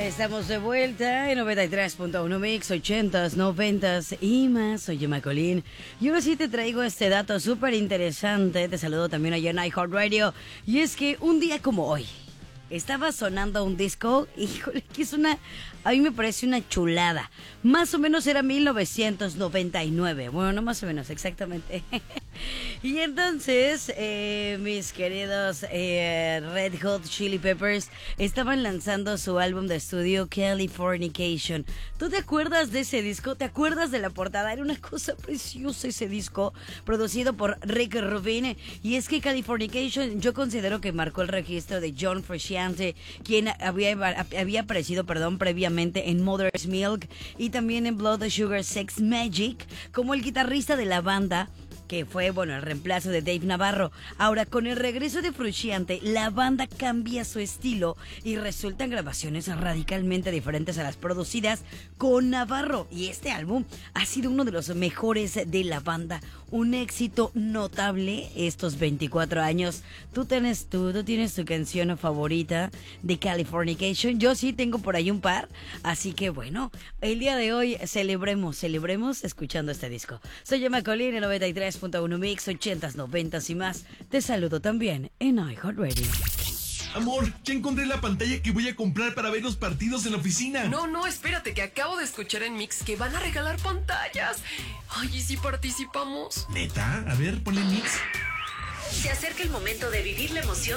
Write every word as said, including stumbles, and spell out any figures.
Estamos de vuelta en noventa y tres punto uno Mix, ochentas, noventas y más. Soy Gemma Colín. Y ahora sí te traigo este dato súper interesante. Te saludo también allá en iHeartRadio. Y es que un día como hoy estaba sonando un disco, híjole, que es una... A mí me parece una chulada. Más o menos era mil novecientos noventa y nueve. Bueno, no más o menos, exactamente. Y entonces, eh, mis queridos eh, Red Hot Chili Peppers estaban lanzando su álbum de estudio Californication. ¿Tú te acuerdas de ese disco? ¿Te acuerdas de la portada? Era una cosa preciosa ese disco, producido por Rick Rubin. Y es que Californication yo considero que marcó el registro de John Frusciante, quien había, había aparecido, perdón, previamente en Mother's Milk y también en Blood Sugar Sex Magic como el guitarrista de la banda, que fue, bueno, el reemplazo de Dave Navarro. Ahora, con el regreso de Frusciante, la banda cambia su estilo y resultan grabaciones radicalmente diferentes a las producidas con Navarro. Y este álbum ha sido uno de los mejores de la banda. Un éxito notable estos veinticuatro años. ¿Tú tienes, tú, tú tienes tu canción favorita de Californication? Yo sí tengo por ahí un par. Así que, bueno, el día de hoy celebremos, celebremos escuchando este disco. Soy Gemma Colín en noventa y tres punto uno Mix, ochentas, noventas y más. Te saludo también en iHeartRadio. Amor, ya encontré la pantalla que voy a comprar para ver los partidos en la oficina. No, no, espérate, que acabo de escuchar en Mix que van a regalar pantallas. Ay, ¿y si participamos? ¿Neta? A ver, ponle Mix. Se acerca el momento de vivir la emoción